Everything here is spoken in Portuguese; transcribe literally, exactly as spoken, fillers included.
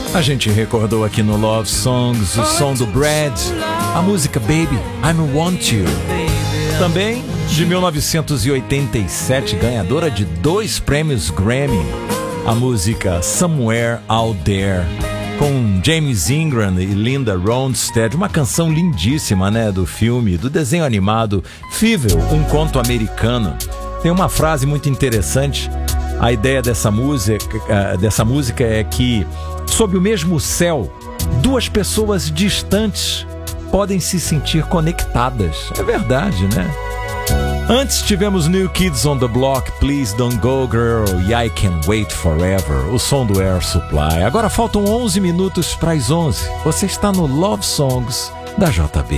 A gente recordou aqui no Love Songs o som do Brad, a música Baby, I Want You. Também de mil novecentos e oitenta e sete, ganhadora de dois prêmios Grammy, a música Somewhere Out There, com James Ingram e Linda Ronstadt, uma canção lindíssima, né, do filme, do desenho animado Fievel, um conto americano. Tem uma frase muito interessante. A ideia dessa música, dessa música é que, sob o mesmo céu, duas pessoas distantes podem se sentir conectadas. É verdade, né? Antes tivemos New Kids on the Block, Please Don't Go Girl e I Can't Wait Forever, o som do Air Supply. Agora faltam onze minutos para as onze. Você está no Love Songs da J B.